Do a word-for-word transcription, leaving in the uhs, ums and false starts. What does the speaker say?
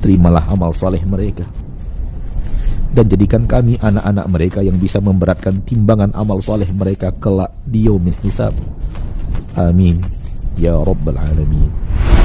terimalah amal saleh mereka, dan jadikan kami anak-anak mereka yang bisa memberatkan timbangan amal saleh mereka kelak di yaumil hisab. Amin ya rabbal alamin.